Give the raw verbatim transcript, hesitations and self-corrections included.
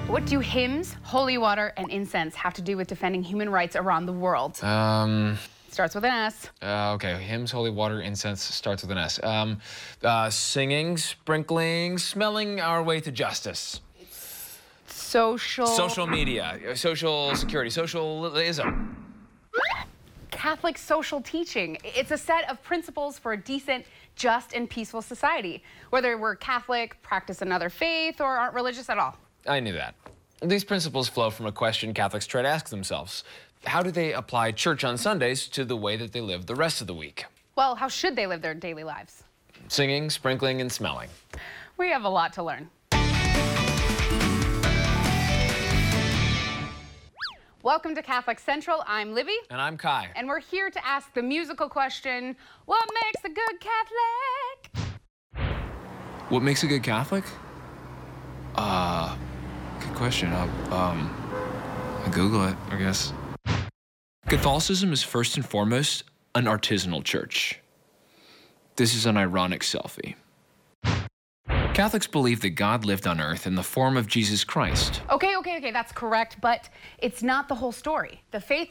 What do hymns, holy water, and incense have to do with defending human rights around the world? Um, Starts with an S. uh, okay, hymns, holy water, incense starts with an S. Um, uh, singing, sprinkling, smelling our way to justice. Social... Social media, uh, social security, socialism. Catholic social teaching. It's a set of principles for a decent, just, and peaceful society. Whether we're Catholic, practice another faith, or aren't religious at all. I knew that. These principles flow from a question Catholics try to ask themselves. How do they apply church on Sundays to the way that they live the rest of the week? Well, how should they live their daily lives? Singing, sprinkling, and smelling. We have a lot to learn. Welcome to Catholic Central. I'm Libby. And I'm Kai. And we're here to ask the musical question, what makes a good Catholic? What makes a good Catholic? Uh, good question. I'll, um, I'll Google it, I guess. Catholicism is first and foremost an artisanal church. This is an ironic selfie. Catholics believe that God lived on earth in the form of Jesus Christ. Okay, okay, okay, that's correct, but it's not the whole story. The faith